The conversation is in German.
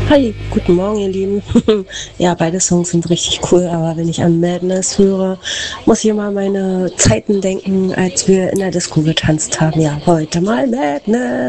Hi, guten Morgen, ihr Lieben. Ja, beide Songs sind richtig cool, aber wenn ich an Madness höre, muss ich immer an meine Zeiten denken, als wir in der Disco getanzt haben. Ja, heute mal Madness.